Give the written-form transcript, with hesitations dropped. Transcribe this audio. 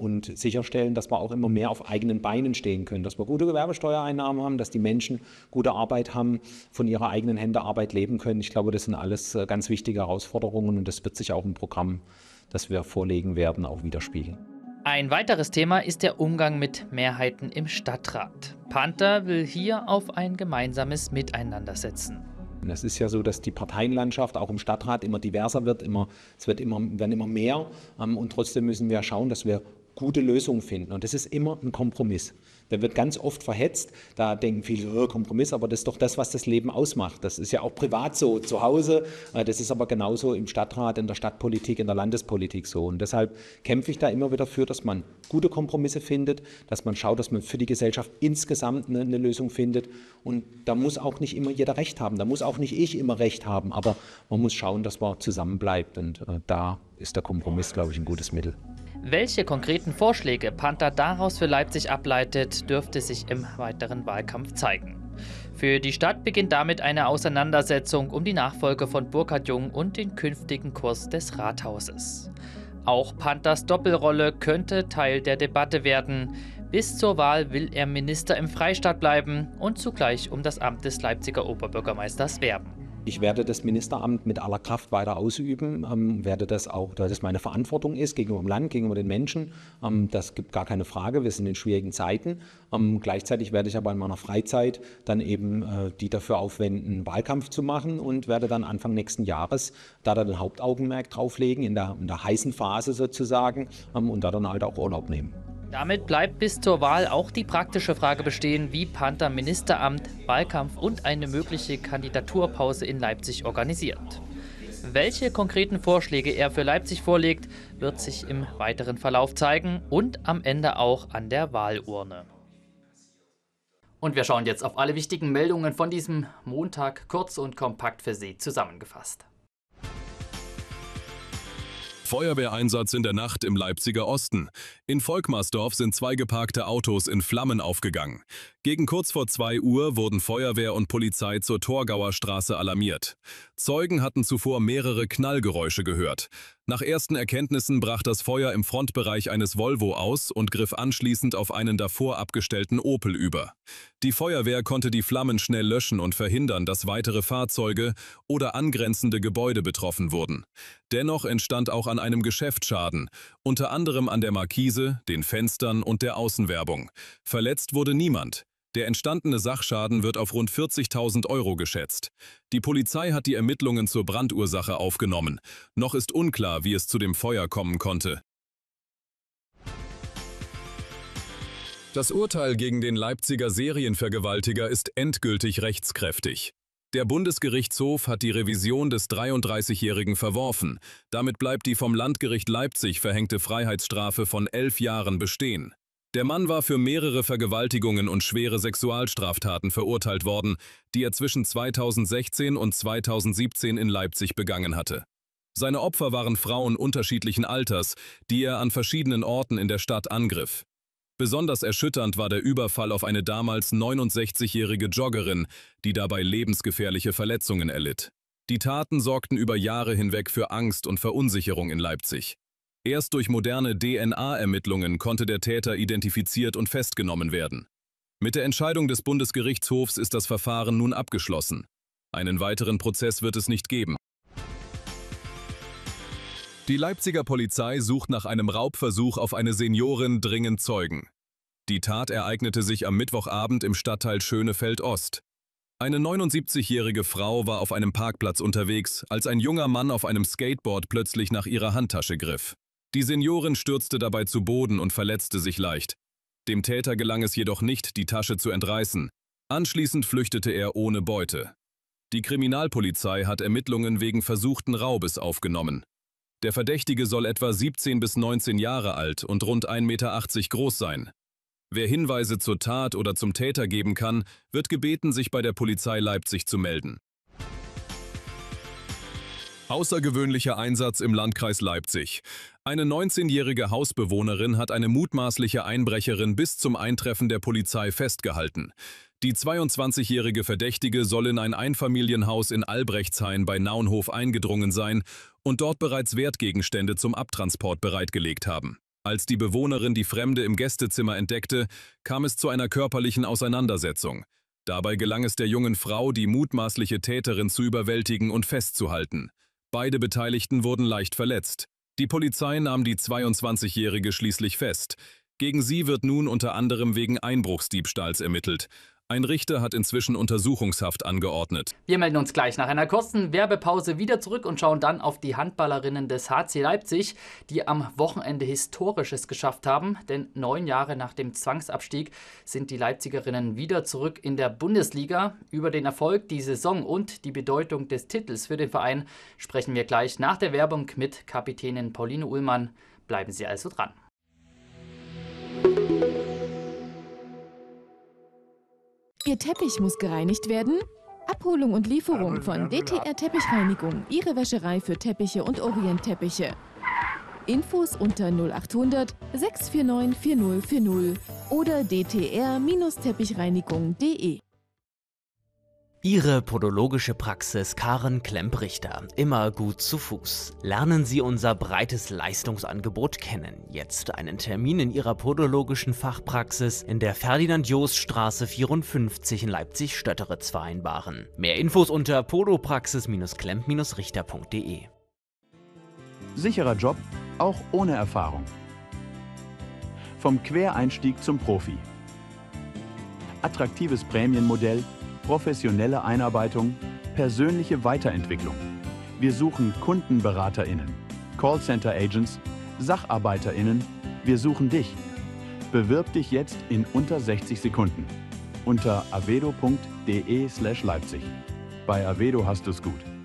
und sicherstellen, dass wir auch immer mehr auf eigenen Beinen stehen können, dass wir gute Gewerbesteuereinnahmen haben, dass die Menschen gute Arbeit haben, von ihrer eigenen Hände Arbeit leben können. Ich glaube, das sind alles ganz wichtige Herausforderungen und das wird sich auch im Programm, das wir vorlegen werden, auch widerspiegeln. Ein weiteres Thema ist der Umgang mit Mehrheiten im Stadtrat. Panther will hier auf ein gemeinsames Miteinander setzen. Es ist ja so, dass die Parteienlandschaft auch im Stadtrat immer diverser wird, werden immer mehr und trotzdem müssen wir schauen, dass wir gute Lösungen finden und das ist immer ein Kompromiss. Der wird ganz oft verhetzt, da denken viele, Kompromiss, aber das ist doch das, was das Leben ausmacht. Das ist ja auch privat so, zu Hause, das ist aber genauso im Stadtrat, in der Stadtpolitik, in der Landespolitik so. Und deshalb kämpfe ich da immer wieder für, dass man gute Kompromisse findet, dass man schaut, dass man für die Gesellschaft insgesamt eine Lösung findet. Und da muss auch nicht immer jeder Recht haben, da muss auch nicht ich immer Recht haben, aber man muss schauen, dass man zusammenbleibt und da ist der Kompromiss, glaube ich, ein gutes Mittel. Welche konkreten Vorschläge Panther daraus für Leipzig ableitet, dürfte sich im weiteren Wahlkampf zeigen. Für die Stadt beginnt damit eine Auseinandersetzung um die Nachfolge von Burkhard Jung und den künftigen Kurs des Rathauses. Auch Panthers Doppelrolle könnte Teil der Debatte werden. Bis zur Wahl will er Minister im Freistaat bleiben und zugleich um das Amt des Leipziger Oberbürgermeisters werben. Ich werde das Ministeramt mit aller Kraft weiter ausüben, werde das auch, da das meine Verantwortung ist gegenüber dem Land, gegenüber den Menschen. Das gibt gar keine Frage, wir sind in schwierigen Zeiten. Gleichzeitig werde ich aber in meiner Freizeit dann eben die dafür aufwenden, Wahlkampf zu machen und werde dann Anfang nächsten Jahres da dann ein Hauptaugenmerk drauflegen, in der heißen Phase sozusagen und da dann halt auch Urlaub nehmen. Damit bleibt bis zur Wahl auch die praktische Frage bestehen, wie Panther Ministeramt, Wahlkampf und eine mögliche Kandidaturpause in Leipzig organisiert. Welche konkreten Vorschläge er für Leipzig vorlegt, wird sich im weiteren Verlauf zeigen und am Ende auch an der Wahlurne. Und wir schauen jetzt auf alle wichtigen Meldungen von diesem Montag kurz und kompakt für Sie zusammengefasst. Feuerwehreinsatz in der Nacht im Leipziger Osten. In Volkmarsdorf sind 2 geparkte Autos in Flammen aufgegangen. Gegen kurz vor 2 Uhr wurden Feuerwehr und Polizei zur Torgauer Straße alarmiert. Zeugen hatten zuvor mehrere Knallgeräusche gehört. Nach ersten Erkenntnissen brach das Feuer im Frontbereich eines Volvo aus und griff anschließend auf einen davor abgestellten Opel über. Die Feuerwehr konnte die Flammen schnell löschen und verhindern, dass weitere Fahrzeuge oder angrenzende Gebäude betroffen wurden. Dennoch entstand auch an einem Geschäft Schaden, unter anderem an der Markise, den Fenstern und der Außenwerbung. Verletzt wurde niemand. Der entstandene Sachschaden wird auf rund 40.000 € geschätzt. Die Polizei hat die Ermittlungen zur Brandursache aufgenommen. Noch ist unklar, wie es zu dem Feuer kommen konnte. Das Urteil gegen den Leipziger Serienvergewaltiger ist endgültig rechtskräftig. Der Bundesgerichtshof hat die Revision des 33-Jährigen verworfen. Damit bleibt die vom Landgericht Leipzig verhängte Freiheitsstrafe von 11 Jahren bestehen. Der Mann war für mehrere Vergewaltigungen und schwere Sexualstraftaten verurteilt worden, die er zwischen 2016 und 2017 in Leipzig begangen hatte. Seine Opfer waren Frauen unterschiedlichen Alters, die er an verschiedenen Orten in der Stadt angriff. Besonders erschütternd war der Überfall auf eine damals 69-jährige Joggerin, die dabei lebensgefährliche Verletzungen erlitt. Die Taten sorgten über Jahre hinweg für Angst und Verunsicherung in Leipzig. Erst durch moderne DNA-Ermittlungen konnte der Täter identifiziert und festgenommen werden. Mit der Entscheidung des Bundesgerichtshofs ist das Verfahren nun abgeschlossen. Einen weiteren Prozess wird es nicht geben. Die Leipziger Polizei sucht nach einem Raubversuch auf eine Seniorin dringend Zeugen. Die Tat ereignete sich am Mittwochabend im Stadtteil Schönefeld-Ost. Eine 79-jährige Frau war auf einem Parkplatz unterwegs, als ein junger Mann auf einem Skateboard plötzlich nach ihrer Handtasche griff. Die Seniorin stürzte dabei zu Boden und verletzte sich leicht. Dem Täter gelang es jedoch nicht, die Tasche zu entreißen. Anschließend flüchtete er ohne Beute. Die Kriminalpolizei hat Ermittlungen wegen versuchten Raubes aufgenommen. Der Verdächtige soll etwa 17 bis 19 Jahre alt und rund 1,80 Meter groß sein. Wer Hinweise zur Tat oder zum Täter geben kann, wird gebeten, sich bei der Polizei Leipzig zu melden. Außergewöhnlicher Einsatz im Landkreis Leipzig. Eine 19-jährige Hausbewohnerin hat eine mutmaßliche Einbrecherin bis zum Eintreffen der Polizei festgehalten. Die 22-jährige Verdächtige soll in ein Einfamilienhaus in Albrechtshain bei Naunhof eingedrungen sein und dort bereits Wertgegenstände zum Abtransport bereitgelegt haben. Als die Bewohnerin die Fremde im Gästezimmer entdeckte, kam es zu einer körperlichen Auseinandersetzung. Dabei gelang es der jungen Frau, die mutmaßliche Täterin zu überwältigen und festzuhalten. Beide Beteiligten wurden leicht verletzt. Die Polizei nahm die 22-Jährige schließlich fest. Gegen sie wird nun unter anderem wegen Einbruchsdiebstahls ermittelt. Ein Richter hat inzwischen Untersuchungshaft angeordnet. Wir melden uns gleich nach einer kurzen Werbepause wieder zurück und schauen dann auf die Handballerinnen des HC Leipzig, die am Wochenende Historisches geschafft haben. Denn 9 Jahre nach dem Zwangsabstieg sind die Leipzigerinnen wieder zurück in der Bundesliga. Über den Erfolg, die Saison und die Bedeutung des Titels für den Verein sprechen wir gleich nach der Werbung mit Kapitänin Pauline Uhlmann. Bleiben Sie also dran. Ihr Teppich muss gereinigt werden? Abholung und Lieferung von DTR Teppichreinigung, Ihre Wäscherei für Teppiche und Orientteppiche. Infos unter 0800 649 4040 oder dtr-teppichreinigung.de. Ihre podologische Praxis Karen Klemp-Richter. Immer gut zu Fuß. Lernen Sie unser breites Leistungsangebot kennen. Jetzt einen Termin in Ihrer podologischen Fachpraxis in der Ferdinand-Jost-Straße 54 in Leipzig-Stötteritz vereinbaren. Mehr Infos unter podopraxis-klemp-richter.de. Sicherer Job, auch ohne Erfahrung. Vom Quereinstieg zum Profi. Attraktives Prämienmodell, professionelle Einarbeitung, persönliche Weiterentwicklung. Wir suchen KundenberaterInnen, Callcenter-Agents, SacharbeiterInnen. Wir suchen dich. Bewirb dich jetzt in unter 60 Sekunden. Unter avedo.de/Leipzig. Bei Avedo hast du's gut.